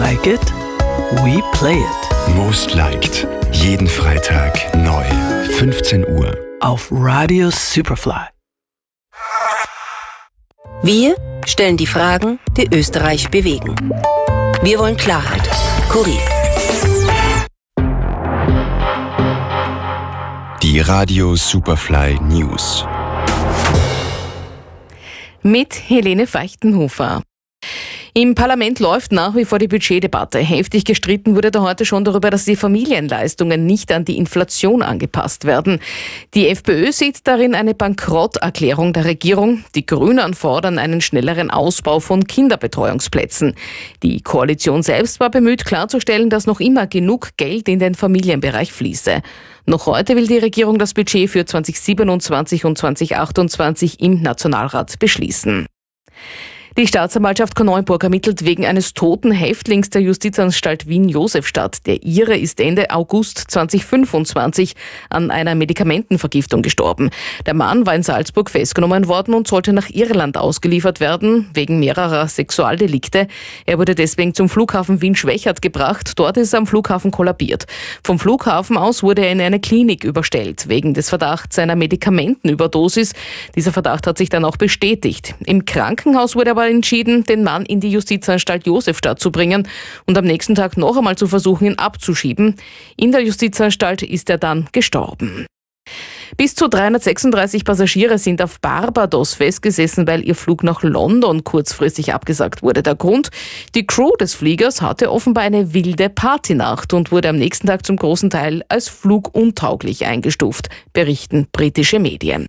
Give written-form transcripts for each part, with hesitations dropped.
like it? We play it. Most Liked. Jeden Freitag neu. 15 Uhr. Auf Radio Superfly. Wir stellen die Fragen, die Österreich bewegen. Wir wollen Klarheit. Kurier. Die Radio Superfly News. Mit Helene Feichtenhofer. Im Parlament läuft nach wie vor die Budgetdebatte. Heftig gestritten wurde da heute schon darüber, dass die Familienleistungen nicht an die Inflation angepasst werden. Die FPÖ sieht darin eine Bankrotterklärung der Regierung. Die Grünen fordern einen schnelleren Ausbau von Kinderbetreuungsplätzen. Die Koalition selbst war bemüht, klarzustellen, dass noch immer genug Geld in den Familienbereich fließe. Noch heute will die Regierung das Budget für 2027 und 2028 im Nationalrat beschließen. Die Staatsanwaltschaft Korneuburg ermittelt wegen eines toten Häftlings der Justizanstalt Wien-Josefstadt. Der Ire ist Ende August 2025 an einer Medikamentenvergiftung gestorben. Der Mann war in Salzburg festgenommen worden und sollte nach Irland ausgeliefert werden, wegen mehrerer Sexualdelikte. Er wurde deswegen zum Flughafen Wien-Schwechat gebracht. Dort ist er am Flughafen kollabiert. Vom Flughafen aus wurde er in eine Klinik überstellt, wegen des Verdachts einer Medikamentenüberdosis. Dieser Verdacht hat sich dann auch bestätigt. Im Krankenhaus wurde aber entschieden, den Mann in die Justizanstalt Josefstadt zu bringen und am nächsten Tag noch einmal zu versuchen, ihn abzuschieben. In der Justizanstalt ist er dann gestorben. Bis zu 336 Passagiere sind auf Barbados festgesessen, weil ihr Flug nach London kurzfristig abgesagt wurde. Der Grund? Die Crew des Fliegers hatte offenbar eine wilde Partynacht und wurde am nächsten Tag zum großen Teil als fluguntauglich eingestuft, berichten britische Medien.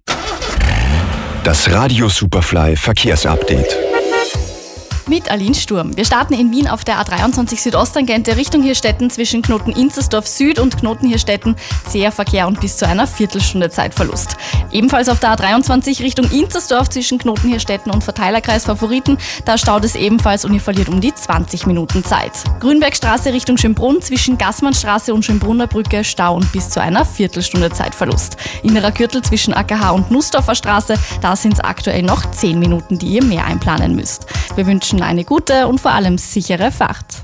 Das Radio Superfly Verkehrsupdate. Mit Aline Sturm. Wir starten in Wien auf der A23 Südosttangente Richtung Hirstetten zwischen Knoten-Inzersdorf Süd und Knoten-Hirstetten. Zäher Verkehr und bis zu einer Viertelstunde Zeitverlust. Ebenfalls auf der A23 Richtung Inzersdorf zwischen Knoten-Hirstetten und Verteilerkreis Favoriten. Da staut es ebenfalls und ihr verliert um die 20 Minuten Zeit. Grünbergstraße Richtung Schönbrunn zwischen Gassmannstraße und Schönbrunner Brücke Stau und bis zu einer Viertelstunde Zeitverlust. Innerer Gürtel zwischen AKH und Nussdorfer Straße. Da sind es aktuell noch 10 Minuten, die ihr mehr einplanen müsst. Wir wünschen eine gute und vor allem sichere Fahrt.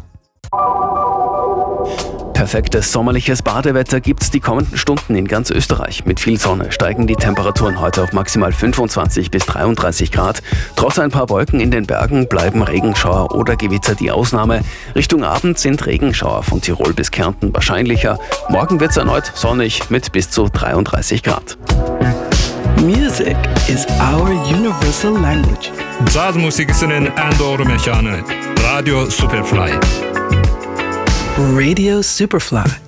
Perfektes sommerliches Badewetter gibt's die kommenden Stunden in ganz Österreich. Mit viel Sonne steigen die Temperaturen heute auf maximal 25 bis 33 Grad. Trotz ein paar Wolken in den Bergen bleiben Regenschauer oder Gewitter die Ausnahme. Richtung Abend sind Regenschauer von Tirol bis Kärnten wahrscheinlicher. Morgen wird's erneut sonnig mit bis zu 33 Grad. Music is our universal language. Jazzmusikisen Andor Mechane. Radio Superfly. Radio Superfly.